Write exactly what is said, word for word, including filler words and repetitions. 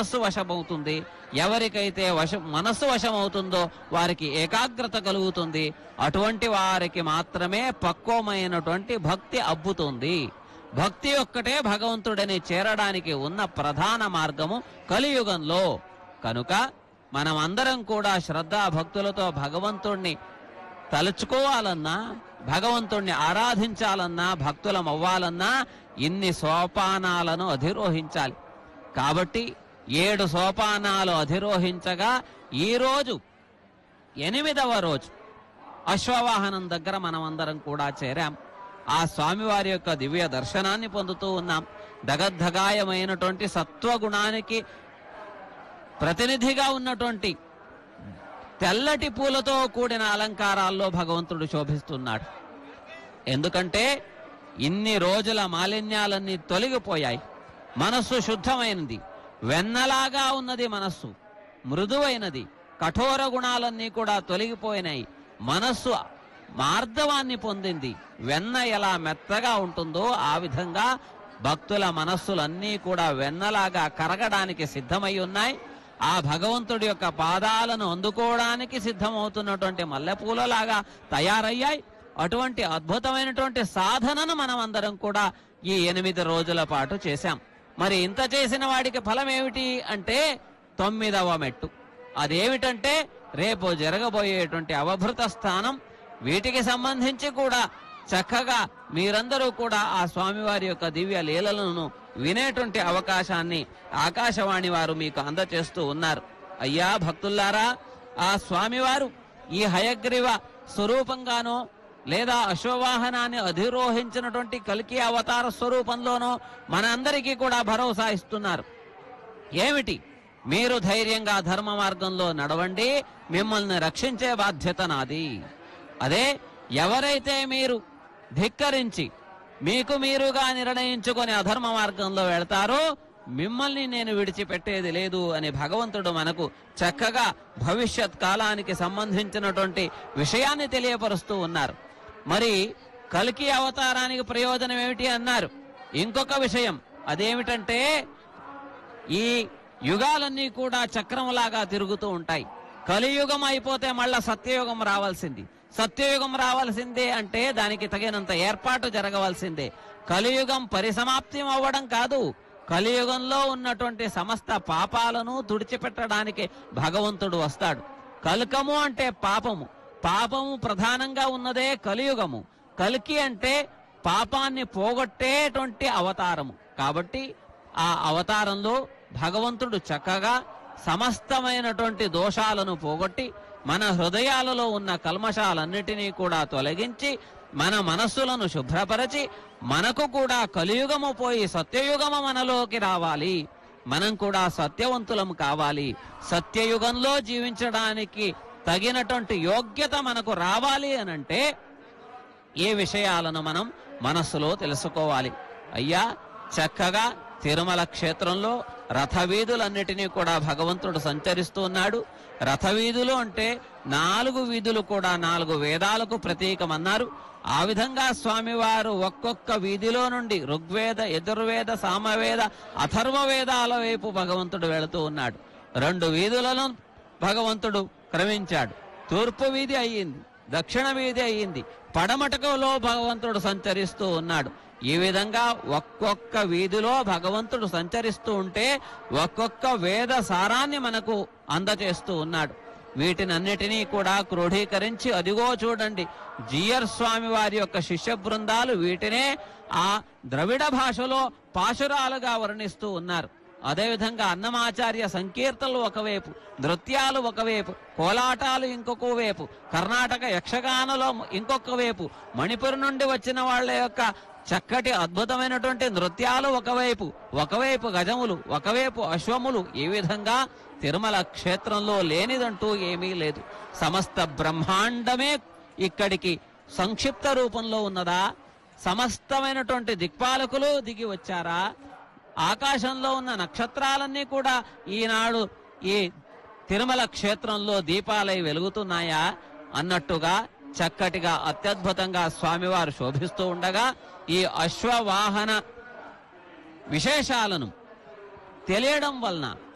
మనస్సు వశమవుతుంది. ఎవరికైతే వశ మనస్సు వశమవుతుందో వారికి ఏకాగ్రత కలుగుతుంది. అటువంటి వారికి మాత్రమే పక్వమైనటువంటి భక్తి అబ్బుతుంది. భక్తి ఒక్కటే భగవంతుడిని చేరడానికి ఉన్న ప్రధాన మార్గము కలియుగంలో. కనుక మనం అందరం కూడా శ్రద్ధా భక్తులతో భగవంతుణ్ణి తలుచుకోవాలన్నా, భగవంతుణ్ణి ఆరాధించాలన్నా, భక్తులం అవ్వాలన్నా ఇన్ని సోపానాలను అధిరోహించాలి. కాబట్టి ఏడు సోపానాలు అధిరోహించగా ఈరోజు ఎనిమిదవ రోజు అశ్వవాహనం దగ్గర మనం అందరం కూడా చేరాం. ఆ స్వామివారి యొక్క దివ్య దర్శనాన్ని పొందుతూ ఉన్నాం. దగద్ధగాయమైనటువంటి సత్వగుణానికి ప్రతినిధిగా ఉన్నటువంటి తెల్లటి పూలతో కూడిన అలంకారాల్లో భగవంతుడు శోభిస్తున్నాడు. ఎందుకంటే ఇన్ని రోజుల మాలిన్యాలన్నీ తొలగిపోయాయి. మనస్సు శుద్ధమైనది, వెన్నలాగా ఉన్నది. మనస్సు మృదువైనది, కఠోర గుణాలన్నీ కూడా తొలగిపోయినాయి. మనస్సు మార్ధవాన్ని పొందింది. వెన్న ఎలా మెత్తగా ఉంటుందో ఆ విధంగా భక్తుల మనస్సులన్నీ కూడా వెన్నలాగా కరగడానికి సిద్ధమై ఉన్నాయి. ఆ భగవంతుడి యొక్క పాదాలను అందుకోవడానికి సిద్ధమవుతున్నటువంటి మల్లెపూలలాగా తయారయ్యాయి. అటువంటి అద్భుతమైనటువంటి సాధనను మనం అందరం కూడా ఈ ఎనిమిది రోజుల పాటు చేశాం. మరి ఇంత చేసిన వాడికి ఫలం ఏమిటి అంటే తొమ్మిదవ మెట్టు. అదేమిటంటే రేపు జరగబోయేటువంటి అవభృత స్థానం. వీటికి సంబంధించి కూడా చక్కగా మీరందరూ కూడా ఆ స్వామివారి యొక్క దివ్య లీలలను వినేటువంటి అవకాశాన్ని ఆకాశవాణి వారు మీకు అందచేస్తూ ఉన్నారు. అయ్యా భక్తుల్లారా, ఆ స్వామివారు ఈ హయగ్రీవ స్వరూపంగానో లేదా అశ్వవాహనాన్ని అధిరోహించినటువంటి కల్కి అవతార స్వరూపంలోనో మనందరికీ కూడా భరోసా ఇస్తున్నారు. ఏమిటి? మీరు ధైర్యంగా ధర్మ మార్గంలో నడవండి, మిమ్మల్ని రక్షించే బాధ్యత నాది. అదే ఎవరైతే మీరు ధిక్కరించి మీకు మీరుగా నిర్ణయించుకొని అధర్మ మార్గంలో వెళ్తారో మిమ్మల్ని నేను విడిచిపెట్టేది లేదు అని భగవంతుడు మనకు చక్కగా భవిష్యత్ కాలానికి సంబంధించినటువంటి విషయాన్ని తెలియపరుస్తూ ఉన్నారు. మరి కల్కి అవతారానికి ప్రయోజనం ఏమిటి అన్నారు. ఇంకొక విషయం అదేమిటంటే ఈ యుగాలన్నీ కూడా చక్రంలాగా తిరుగుతూ ఉంటాయి. కలియుగం అయిపోతే మళ్ళా సత్యయుగం రావాల్సింది. సత్యయుగం రావాల్సిందే అంటే దానికి తగినంత ఏర్పాటు జరగవలసిందే. కలియుగం పరిసమాప్తి అవ్వడం కాదు, కలియుగంలో ఉన్నటువంటి సమస్త పాపాలను తుడిచిపెట్టడానికి భగవంతుడు వస్తాడు. కల్కము అంటే పాపము, పాపము ప్రధానంగా ఉన్నదే కలియుగము. కల్కి అంటే పాపాన్ని పోగొట్టేటువంటి అవతారము. కాబట్టి ఆ అవతారంలో భగవంతుడు చక్కగా సమస్తమైనటువంటి దోషాలను పోగొట్టి మన హృదయాలలో ఉన్న కల్మషాలన్నిటినీ కూడా తొలగించి మన మనస్సులను శుభ్రపరచి మనకు కూడా కలియుగము పోయి సత్యయుగము మనలోకి రావాలి. మనం కూడా సత్యవంతులం కావాలి. సత్యయుగంలో జీవించడానికి తగినటువంటి యోగ్యత మనకు రావాలి అనంటే ఏ విషయాలను మనం మనస్సులో తెలుసుకోవాలి. అయ్యా చక్కగా తిరుమల క్షేత్రంలో రథవీధులన్నిటినీ కూడా భగవంతుడు సంచరిస్తూ ఉన్నాడు. రథవీధులు అంటే నాలుగు వీధులు కూడా నాలుగు వేదాలకు ప్రతీకమన్నారు. ఆ విధంగా స్వామివారు ఒక్కొక్క వీధిలో నుండి ఋగ్వేద, యజుర్వేద, సామవేద, అథర్వ వేదాల వైపు భగవంతుడు వెళుతూ ఉన్నాడు. రెండు వీధులను భగవంతుడు క్రమించాడు. తూర్పు వీధి అయ్యింది, దక్షిణ వీధి అయ్యింది, పడమటకులో భగవంతుడు సంచరిస్తూ ఉన్నాడు. ఈ విధంగా ఒక్కొక్క వీధిలో భగవంతుడు సంచరిస్తూ ఉంటే ఒక్కొక్క వేద సారాన్ని మనకు అందచేస్తూ ఉన్నాడు. వీటినన్నిటినీ కూడా క్రోఢీకరించి అదిగో చూడండి జీయర్ స్వామి వారి యొక్క శిష్య బృందాలు వీటినే ఆ ద్రవిడ భాషలో పాశురాలుగా వర్ణిస్తూ ఉన్నారు. అదేవిధంగా అన్నమాచార్య సంకీర్తనలు ఒకవైపు, నృత్యాలు ఒకవైపు, కోలాటాలు ఇంకొక వైపు, కర్ణాటక యక్షగానలో ఇంకొక వైపు, మణిపురం నుండి వచ్చిన వాళ్ళ యొక్క చక్కటి అద్భుతమైనటువంటి నృత్యాలు ఒకవైపు, ఒకవైపు గజములు, ఒకవైపు అశ్వములు. ఈ విధంగా తిరుమల క్షేత్రంలో లేనిదంటూ ఏమీ లేదు. సమస్త బ్రహ్మాండమే ఇక్కడికి సంక్షిప్త రూపంలో ఉన్నదా? సమస్తమైనటువంటి దిక్పాలకులు దిగి వచ్చారా? ఆకాశంలో ఉన్న నక్షత్రాలన్నీ కూడా ఈనాడు ఈ తిరుమల క్షేత్రంలో దీపాలై వెలుగుతున్నాయా అన్నట్టుగా చక్కటిగా అత్యద్భుతంగా స్వామివారు శోభిస్తూ ఉండగా ఈ అశ్వవాహన విశేషాలను తెలియడం వలన